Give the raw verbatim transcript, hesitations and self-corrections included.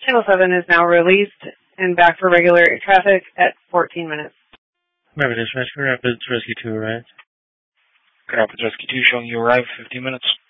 Channel seven is now released and back for regular traffic at fourteen minutes. Remember this, Rescue Rapids Rescue two arrived. Rapids Rescue two showing you arrive fifteen minutes.